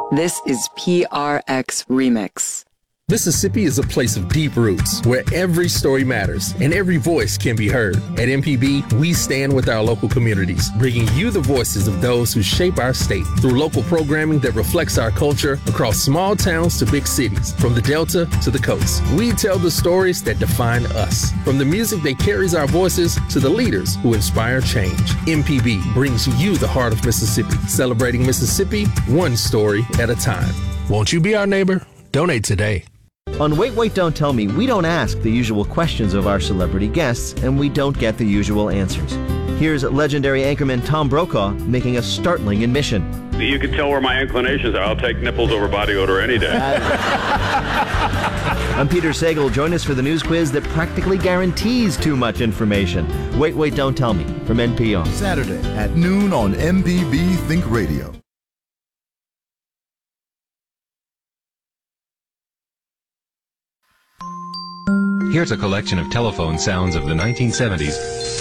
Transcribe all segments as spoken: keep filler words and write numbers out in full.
This is P R X Remix. Mississippi is a place of deep roots where every story matters and every voice can be heard. At M P B, we stand with our local communities, bringing you the voices of those who shape our state through local programming that reflects our culture across small towns to big cities, from the Delta to the coast. We tell the stories that define us, from the music that carries our voices to the leaders who inspire change. M P B brings you the heart of Mississippi, celebrating Mississippi one story at a time. Won't you be our neighbor? Donate today. On Wait, Wait, Don't Tell Me, we don't ask the usual questions of our celebrity guests, and we don't get the usual answers. Here's legendary anchorman Tom Brokaw making a startling admission. You can tell where my inclinations are. I'll take nipples over body odor any day. I'm Peter Sagal. Join us for the news quiz that practically guarantees too much information. Wait, Wait, Don't Tell Me from N P R. Saturday at noon on M P B Think Radio. Here's a collection of telephone sounds of the nineteen seventies.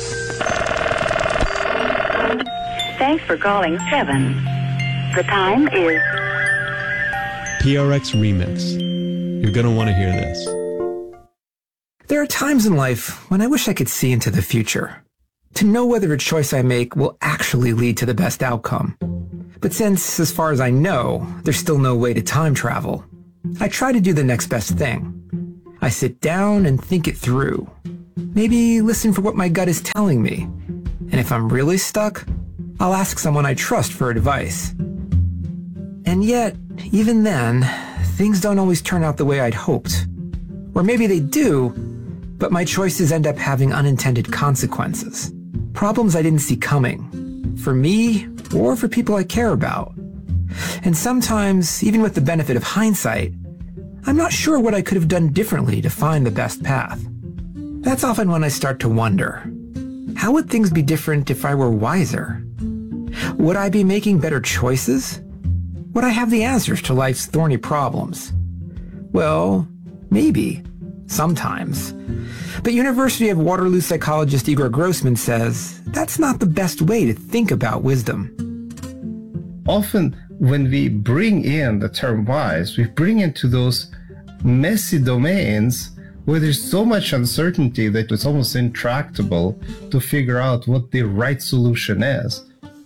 Thanks for calling seven. The time is... P R X Remix. You're going to want to hear this. There are times in life when I wish I could see into the future, to know whether a choice I make will actually lead to the best outcome. But since, as far as I know, there's still no way to time travel, I try to do the next best thing. I sit down and think it through. Maybe listen for what my gut is telling me. And if I'm really stuck, I'll ask someone I trust for advice. And yet, even then, things don't always turn out the way I'd hoped. Or maybe they do, but my choices end up having unintended consequences. Problems I didn't see coming, for me or for people I care about. And sometimes, even with the benefit of hindsight, I'm not sure what I could have done differently to find the best path. That's often when I start to wonder, how would things be different if I were wiser? Would I be making better choices? Would I have the answers to life's thorny problems? Well, maybe, sometimes. But University of Waterloo psychologist Igor Grossman says that's not the best way to think about wisdom. Often, when we bring in the term wise, we bring into those messy domains where there's so much uncertainty that it's almost intractable to figure out what the right solution is.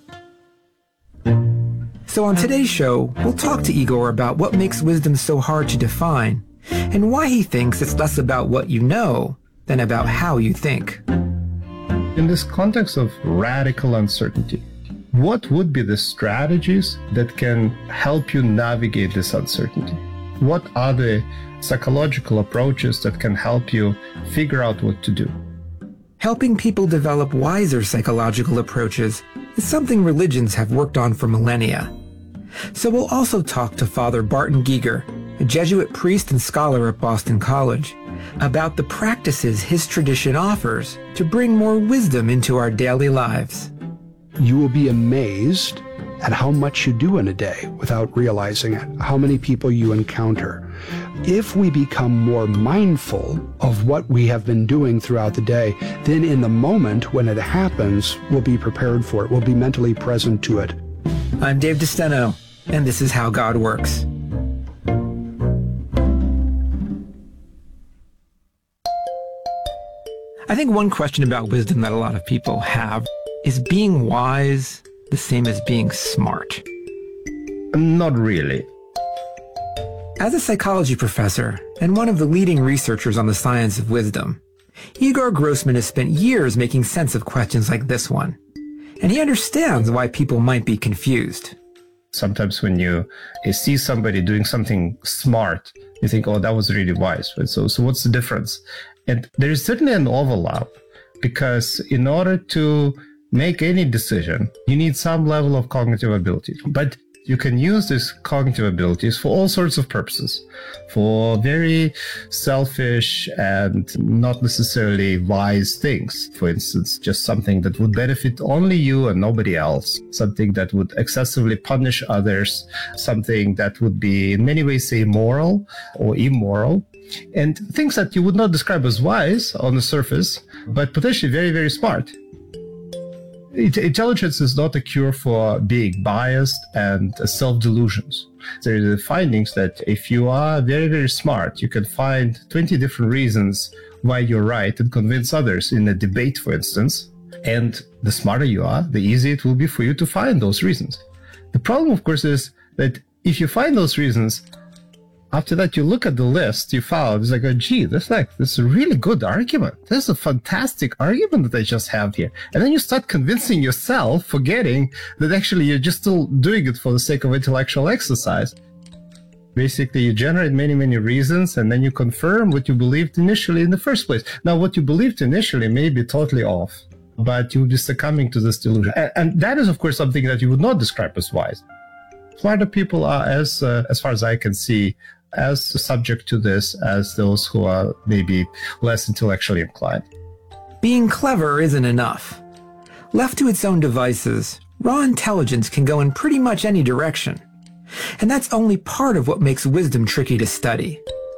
So on today's show, we'll talk to Igor about what makes wisdom so hard to define and why he thinks it's less about what you know than about how you think. In this context of radical uncertainty, what would be the strategies that can help you navigate this uncertainty? What are the psychological approaches that can help you figure out what to do? Helping people develop wiser psychological approaches is something religions have worked on for millennia. So we'll also talk to Father Barton Giger, a Jesuit priest and scholar at Boston College, about the practices his tradition offers to bring more wisdom into our daily lives. You will be amazed at how much you do in a day without realizing it, how many people you encounter. If we become more mindful of what we have been doing throughout the day, then in the moment when it happens, we'll be prepared for it. We'll be mentally present to it. I'm Dave DeSteno, and this is How God Works. I think one question about wisdom that a lot of people have is being wise the same as being smart? Not really. As a psychology professor and one of the leading researchers on the science of wisdom, Igor Grossman has spent years making sense of questions like this one, and he understands why people might be confused. Sometimes when you, you see somebody doing something smart, you think, oh, that was really wise. Right? So, so what's the difference? And there is certainly an overlap, because in order to make any decision, you need some level of cognitive ability. But you can use these cognitive abilities for all sorts of purposes, for very selfish and not necessarily wise things. For instance, just something that would benefit only you and nobody else, something that would excessively punish others, something that would be in many ways, say, moral or immoral, and things that you would not describe as wise on the surface, but potentially very, very smart. Intelligence is not a cure for being biased and self-delusions. There are the findings that if you are very, very smart, you can find twenty different reasons why you're right and convince others in a debate, for instance. And the smarter you are, the easier it will be for you to find those reasons. The problem, of course, is that if you find those reasons, after that, you look at the list you found, it's like, oh, gee, this, like, this is a really good argument. This is a fantastic argument that I just have here. And then you start convincing yourself, forgetting that actually you're just still doing it for the sake of intellectual exercise. Basically, you generate many, many reasons, and then you confirm what you believed initially in the first place. Now, what you believed initially may be totally off, but you will be succumbing to this delusion. And, and that is, of course, something that you would not describe as wise. Smarter people are, as uh, as far as I can see, as subject to this as those who are maybe less intellectually inclined. Being clever isn't enough. Left to its own devices, raw intelligence can go in pretty much any direction. And that's only part of what makes wisdom tricky to study.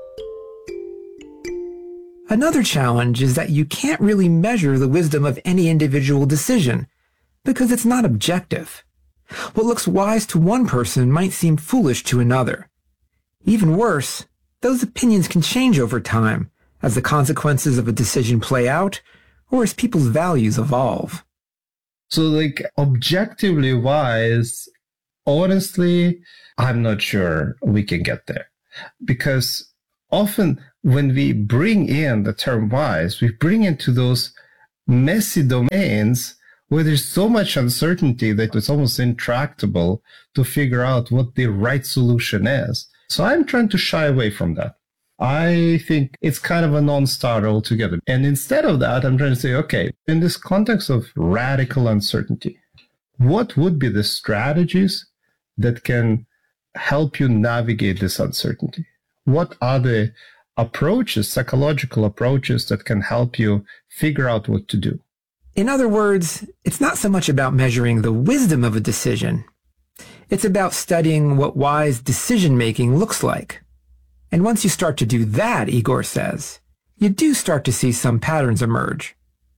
Another challenge is that you can't really measure the wisdom of any individual decision, because it's not objective. What looks wise to one person might seem foolish to another. Even worse, those opinions can change over time as the consequences of a decision play out or as people's values evolve. So, like, objectively wise, honestly, I'm not sure we can get there. Because often when we bring in the term wise, we bring into those messy domains where there's so much uncertainty that it's almost intractable to figure out what the right solution is. So I'm trying to shy away from that. I think it's kind of a non-starter altogether. And instead of that, I'm trying to say, okay, in this context of radical uncertainty, what would be the strategies that can help you navigate this uncertainty? What are the approaches, psychological approaches that can help you figure out what to do? In other words, it's not so much about measuring the wisdom of a decision. It's about studying what wise decision-making looks like. And once you start to do that, Igor says, you do start to see some patterns emerge.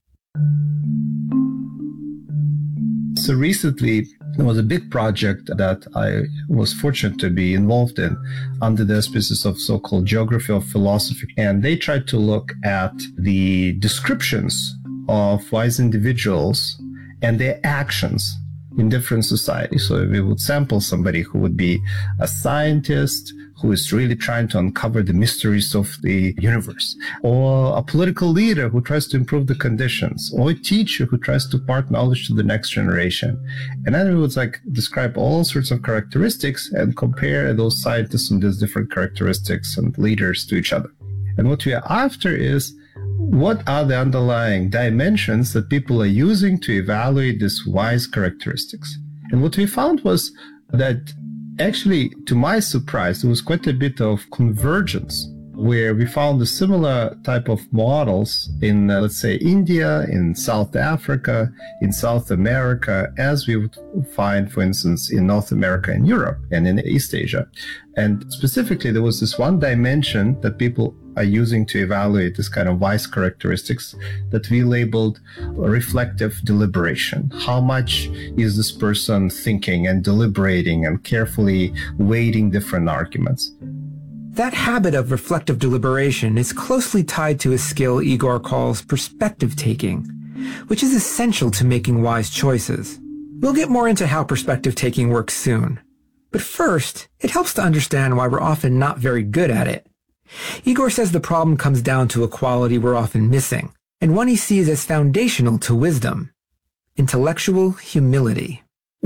So recently, there was a big project that I was fortunate to be involved in under the auspices of so-called geography of philosophy. And they tried to look at the descriptions of wise individuals and their actions in different societies. So we would sample somebody who would be a scientist who is really trying to uncover the mysteries of the universe, or a political leader who tries to improve the conditions, or a teacher who tries to impart knowledge to the next generation. And then we would like describe all sorts of characteristics and compare those scientists and these different characteristics and leaders to each other. And what we are after is, what are the underlying dimensions that people are using to evaluate these wise characteristics? And what we found was that actually, to my surprise, there was quite a bit of convergence, where we found a similar type of models in, uh, let's say, India, in South Africa, in South America, as we would find, for instance, in North America and Europe and in East Asia. And specifically, there was this one dimension that people are using to evaluate this kind of wise characteristics that we labeled reflective deliberation. How much is this person thinking and deliberating and carefully weighting different arguments? That habit of reflective deliberation is closely tied to a skill Igor calls perspective taking, which is essential to making wise choices. We'll get more into how perspective taking works soon. But first, it helps to understand why we're often not very good at it. Igor says the problem comes down to a quality we're often missing, and one he sees as foundational to wisdom: intellectual humility.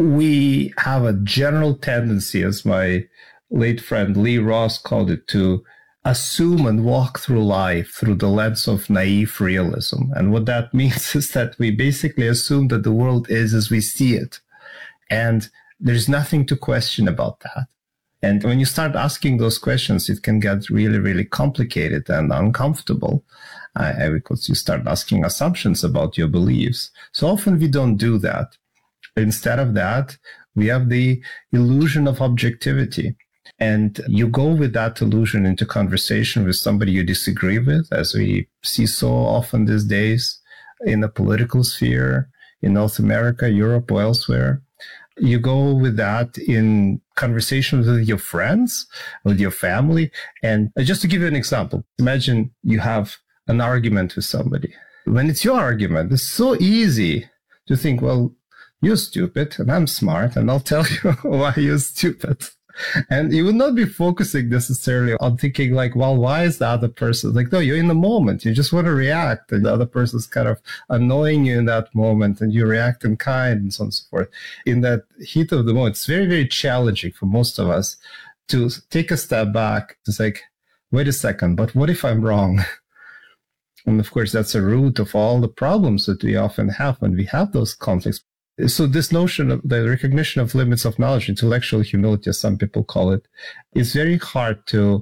We have a general tendency, as my late friend Lee Ross called it, to assume and walk through life through the lens of naive realism. And what that means is that we basically assume that the world is as we see it. And there's nothing to question about that. And when you start asking those questions, it can get really, really complicated and uncomfortable uh, because you start asking assumptions about your beliefs. So often we don't do that. Instead of that, we have the illusion of objectivity. And you go with that illusion into conversation with somebody you disagree with, as we see so often these days in the political sphere, in North America, Europe, or elsewhere. You go with that in conversations with your friends, with your family. And just to give you an example, imagine you have an argument with somebody. When it's your argument, it's so easy to think, well, you're stupid and I'm smart and I'll tell you why you're stupid. And you will not be focusing necessarily on thinking like, well, why is the other person like, no, you're in the moment. You just want to react. And the other person's kind of annoying you in that moment and you react in kind and so on and so forth. In that heat of the moment, it's very, very challenging for most of us to take a step back. It's like, wait a second, but what if I'm wrong? And of course, that's a root of all the problems that we often have when we have those conflicts. So this notion of the recognition of limits of knowledge, intellectual humility, as some people call it, is very hard to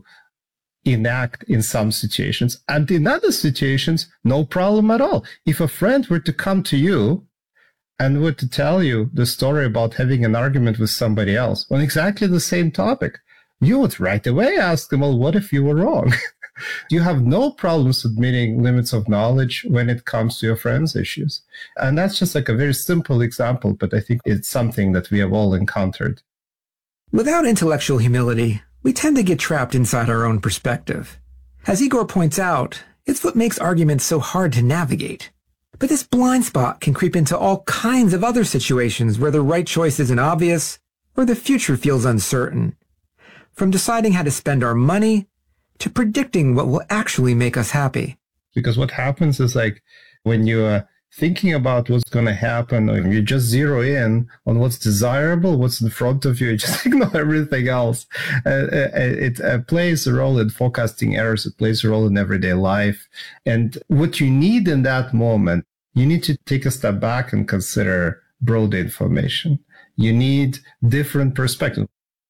enact in some situations. And in other situations, no problem at all. If a friend were to come to you and were to tell you the story about having an argument with somebody else on exactly the same topic, you would right away ask them, well, what if you were wrong? You have no problem submitting limits of knowledge when it comes to your friends' issues. And that's just like a very simple example, but I think it's something that we have all encountered. Without intellectual humility, we tend to get trapped inside our own perspective. As Igor points out, it's what makes arguments so hard to navigate. But this blind spot can creep into all kinds of other situations where the right choice isn't obvious or the future feels uncertain. From deciding how to spend our money to predicting what will actually make us happy. Because what happens is like when you're thinking about what's going to happen, or you just zero in on what's desirable, what's in front of you, you just ignore everything else. Uh, it uh, plays a role in forecasting errors. It plays a role in everyday life. And what you need in that moment, you need to take a step back and consider broader information. You need different perspectives.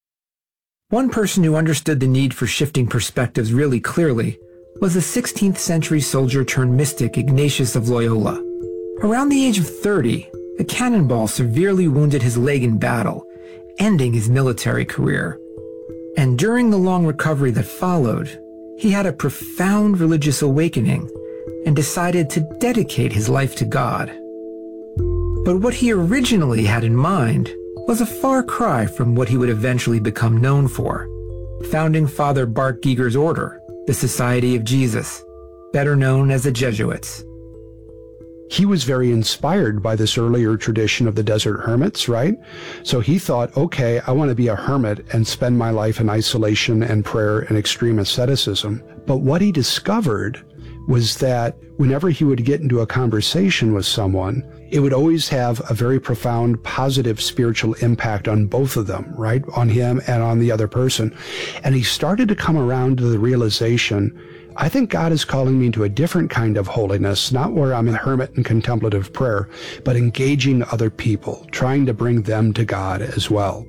One person who understood the need for shifting perspectives really clearly was the sixteenth century soldier turned mystic Ignatius of Loyola. Around the age of thirty, a cannonball severely wounded his leg in battle, ending his military career. And during the long recovery that followed, he had a profound religious awakening and decided to dedicate his life to God. But what he originally had in mind was a far cry from what he would eventually become known for, founding Father Bart Giger's order, the Society of Jesus, better known as the Jesuits. He was very inspired by this earlier tradition of the desert hermits, right? So he thought, okay, I want to be a hermit and spend my life in isolation and prayer and extreme asceticism. But what he discovered was that whenever he would get into a conversation with someone, it would always have a very profound positive spiritual impact on both of them, right? On him and on the other person. And he started to come around to the realization, I think God is calling me to a different kind of holiness, not where I'm a hermit in contemplative prayer, but engaging other people, trying to bring them to God as well.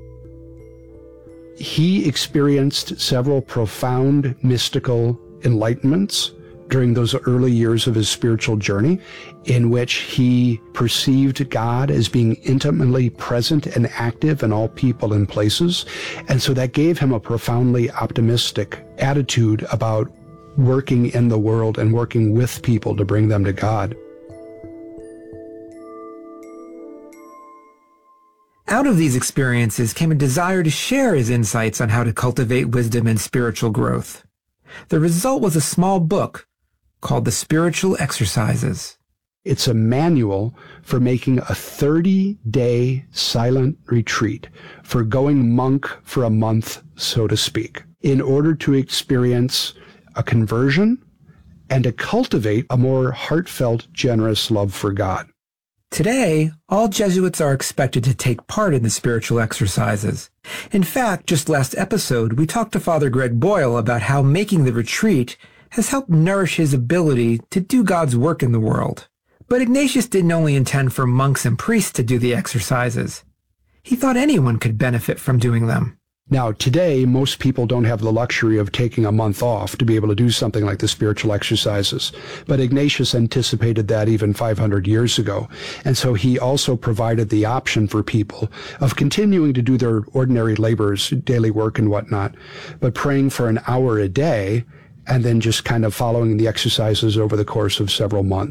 He experienced several profound mystical enlightenments during those early years of his spiritual journey, in which he perceived God as being intimately present and active in all people and places. And so that gave him a profoundly optimistic attitude about working in the world and working with people to bring them to God. Out of these experiences came a desire to share his insights on how to cultivate wisdom and spiritual growth. The result was a small book called The Spiritual Exercises. It's a manual for making a thirty-day silent retreat, for going monk for a month, so to speak, in order to experience a conversion and to cultivate a more heartfelt, generous love for God. Today, all Jesuits are expected to take part in the spiritual exercises. In fact, just last episode, we talked to Father Greg Boyle about how making the retreat has helped nourish his ability to do God's work in the world. But Ignatius didn't only intend for monks and priests to do the exercises. He thought anyone could benefit from doing them. Now, today, most people don't have the luxury of taking a month off to be able to do something like the spiritual exercises. But Ignatius anticipated that even five hundred years ago. And so he also provided the option for people of continuing to do their ordinary labors, daily work and whatnot, but praying for an hour a day and then just kind of following the exercises over the course of several months.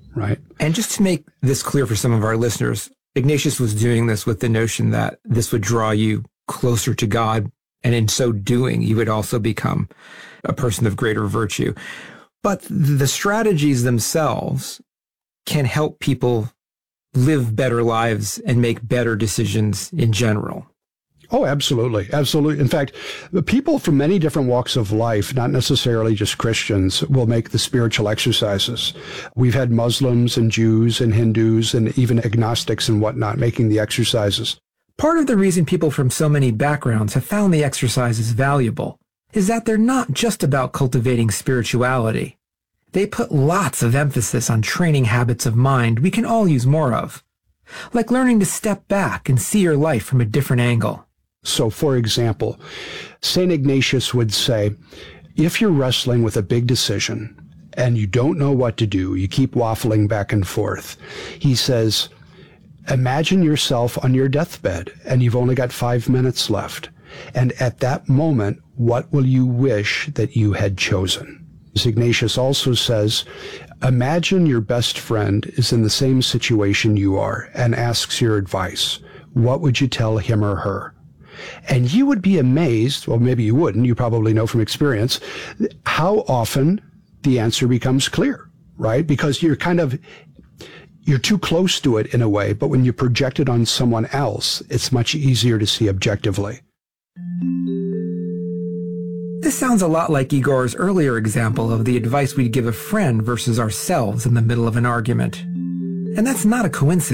right? And just to make this clear for some of our listeners, Ignatius was doing this with the notion that this would draw you closer to God, and in so doing, you would also become a person of greater virtue. But the strategies themselves can help people live better lives and make better decisions in general. Oh, absolutely. Absolutely. In fact, people from many different walks of life, not necessarily just Christians, will make the spiritual exercises. We've had Muslims and Jews and Hindus and even agnostics and whatnot making the exercises. Part of the reason people from so many backgrounds have found the exercises valuable is that they're not just about cultivating spirituality. They put lots of emphasis on training habits of mind we can all use more of, like learning to step back and see your life from a different angle. So, for example, Saint Ignatius would say, if you're wrestling with a big decision and you don't know what to do, you keep waffling back and forth, he says, imagine yourself on your deathbed and you've only got five minutes left. And at that moment, what will you wish that you had chosen? Ignatius also says, imagine your best friend is in the same situation you are and asks your advice. What would you tell him or her? And you would be amazed, well, maybe you wouldn't, you probably know from experience, how often the answer becomes clear, right? Because you're kind of, you're too close to it in a way, but when you project it on someone else, it's much easier to see objectively. This sounds a lot like Igor's earlier example of the advice we'd give a friend versus ourselves in the middle of an argument. And that's not a coincidence.